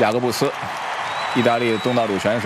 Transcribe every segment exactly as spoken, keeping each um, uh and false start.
雅各布斯，意大利东道主选手。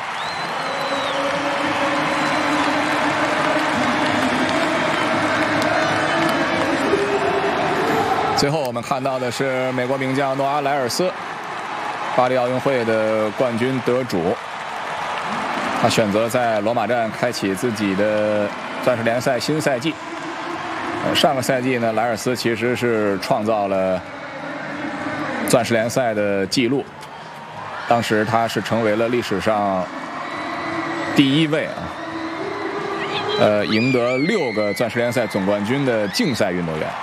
最后我们看到的是美国名将诺阿莱尔斯，巴黎奥运会的冠军得主。他选择在罗马站开启自己的钻石联赛新赛季。上个赛季呢，莱尔斯其实是创造了钻石联赛的纪录，当时他是成为了历史上第一位啊，呃，赢得六个钻石联赛总冠军的竞赛运动员。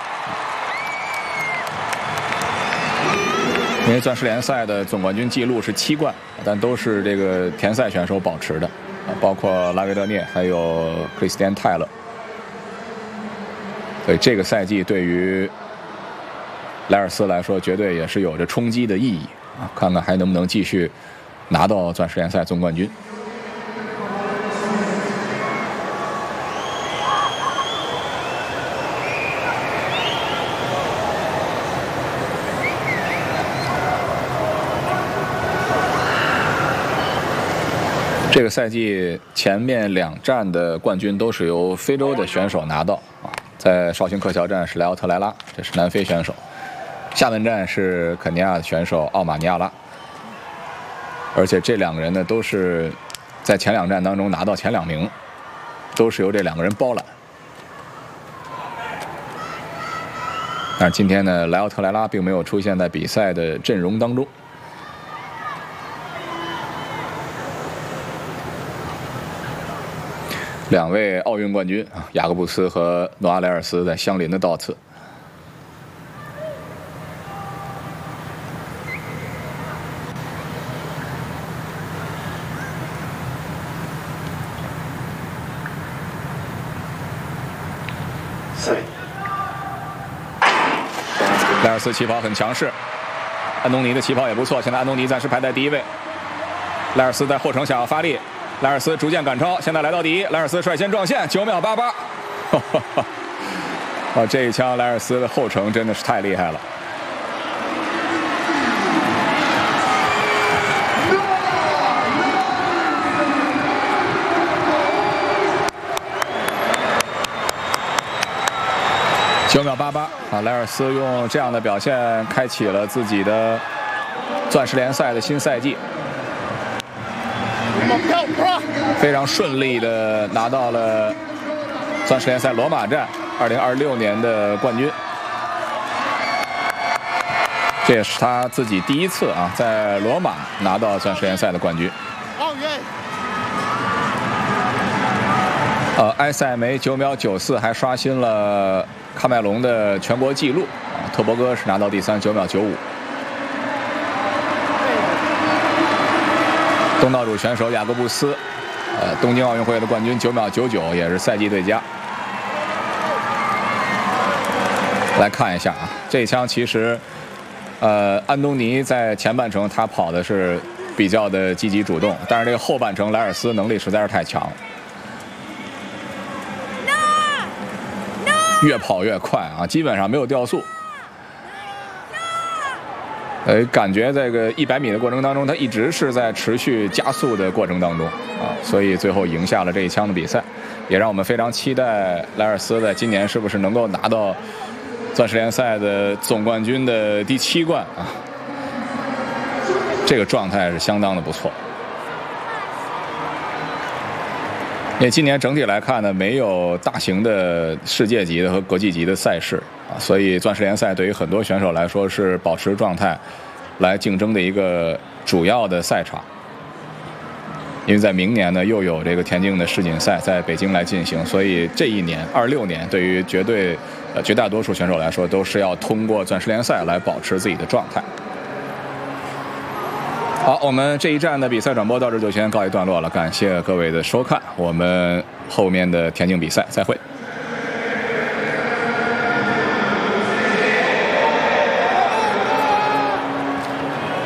因为钻石联赛的总冠军纪录是七冠，但都是这个田赛选手保持的，包括拉维德涅还有克里斯蒂安泰勒。所以这个赛季对于莱尔斯来说，绝对也是有着冲击的意义啊！看看还能不能继续拿到钻石联赛总冠军。这个赛季前面两站的冠军都是由非洲的选手拿到啊，在绍兴克桥站是莱奥特莱拉，这是南非选手；厦门站是肯尼亚的选手奥马尼亚拉。而且这两个人呢，都是在前两站当中拿到前两名，都是由这两个人包揽。但是今天呢，莱奥特莱拉并没有出现在比赛的阵容当中。两位奥运冠军啊，雅各布斯和诺阿莱尔斯在相邻的倒刺。莱尔斯起跑很强势，安东尼的起跑也不错，现在安东尼暂时排在第一位。莱尔斯在后程想要发力。莱尔斯逐渐赶超，现在来到第一。莱尔斯率先撞线，九秒八八。啊，这一枪莱尔斯的后程真的是太厉害了。九秒八八啊！莱尔斯用这样的表现开启了自己的钻石联赛的新赛季。非常顺利的拿到了钻石联赛罗马站二零二六年的冠军，这也是他自己第一次啊在罗马拿到钻石联赛的冠军。呃，埃塞梅九秒九四还刷新了喀麦隆的全国纪录啊，特博戈是拿到第三，九秒九五。东道主选手雅各布斯，呃，东京奥运会的冠军九秒九九，也是赛季最佳。来看一下啊，这一枪其实，呃，安东尼在前半程他跑的是比较的积极主动，但是这个后半程莱尔斯能力实在是太强，越跑越快啊，基本上没有掉速。呃，感觉这个一百米的过程当中，他一直是在持续加速的过程当中啊，所以最后赢下了这一枪的比赛，也让我们非常期待莱尔斯在今年是不是能够拿到钻石联赛的总冠军的第七冠啊，这个状态是相当的不错。因为今年整体来看呢，没有大型的世界级的和国际级的赛事啊，所以钻石联赛对于很多选手来说是保持状态来竞争的一个主要的赛场。因为在明年呢，又有这个田径的世锦赛在北京来进行，所以这一年二六年对于绝对呃绝大多数选手来说，都是要通过钻石联赛来保持自己的状态。好，我们这一站的比赛转播到这就先告一段落了，感谢各位的收看，我们后面的田径比赛再会。